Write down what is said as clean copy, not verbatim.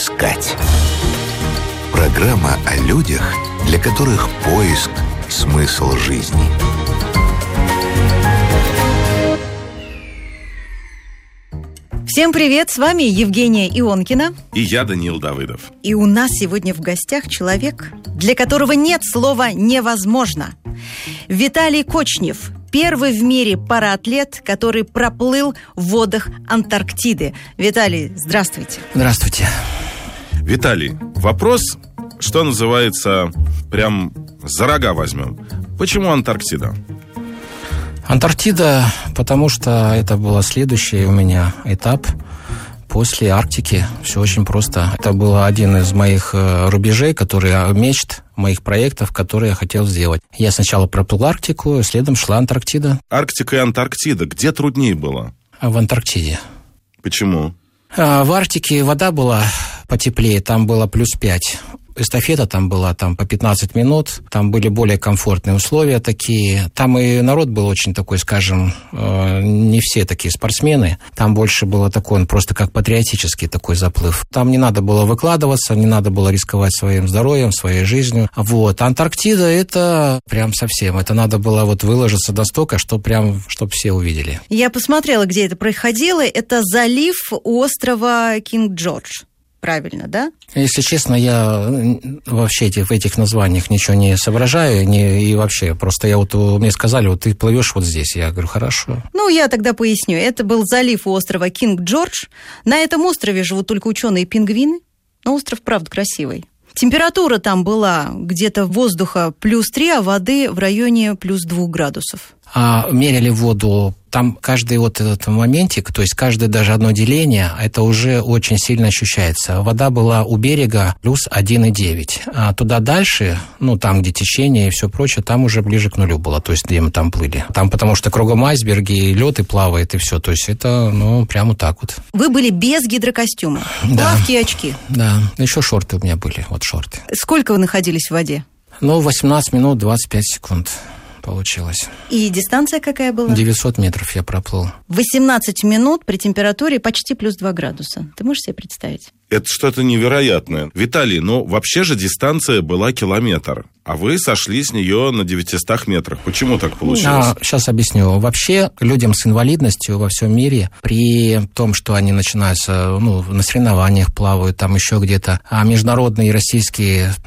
искать. Программа о людях, для которых поиск – смысл жизни. Всем привет, с вами Евгения Ионкина. И я, Даниил Давыдов. И у нас сегодня в гостях человек, для которого нет слова «невозможно». Виталий Кочнев, первый в мире параатлет, который проплыл в водах Антарктиды. Виталий, здравствуйте. Здравствуйте. Виталий, вопрос, что называется, прям за рога возьмем. Почему Антарктида? Антарктида, потому что это был следующий у меня этап после Арктики. Все очень просто. Это был один из моих рубежей, мечт, моих проектов, которые я хотел сделать. Я сначала проплыл Арктику, следом шла Антарктида. Арктика и Антарктида. Где труднее было? В Антарктиде. Почему? В Арктике вода была потеплее, там было +5. Эстафета там была по 15 минут, там были более комфортные условия такие. Там и народ был очень такой, скажем, не все такие спортсмены. Там больше было такой, он просто как патриотический такой заплыв. Там не надо было выкладываться, не надо было рисковать своим здоровьем, своей жизнью. Антарктида это прям совсем. Это надо было выложиться настолько, чтобы все увидели. Я посмотрела, где это происходило. Это залив острова Кинг-Джордж. Правильно, да? Если честно, я вообще в этих названиях ничего не соображаю, и вообще, просто мне сказали, ты плывешь здесь. Я говорю, хорошо. Я тогда поясню. Это был залив у острова Кинг-Джордж. На этом острове живут только ученые-пингвины. Но остров, правда, красивый. Температура там была где-то воздуха +3, а воды в районе +2 градусов. Меряли воду, там каждый этот моментик, то есть каждое даже одно деление, это уже очень сильно ощущается. Вода была у берега +1,9. А туда дальше, там, где течение и все прочее, там уже ближе к нулю было, то есть где мы там плыли. Там потому что кругом айсберги, лед и плавает, и все. То есть это, прямо так вот. Вы были без гидрокостюма? Да. Плавки и очки? Да, еще шорты у меня были, шорты. Сколько вы находились в воде? 18 минут 25 секунд. Получилось. И дистанция какая была? 900 метров я проплыл. 18 минут при температуре почти +2 градуса. Ты можешь себе представить? Это что-то невероятное. Виталий, вообще же дистанция была километр, а вы сошли с нее на 900 метрах. Почему так получилось? Сейчас объясню. Вообще, людям с инвалидностью во всем мире, при том, что они начинаются, на соревнованиях плавают, там еще где-то, а международные и российские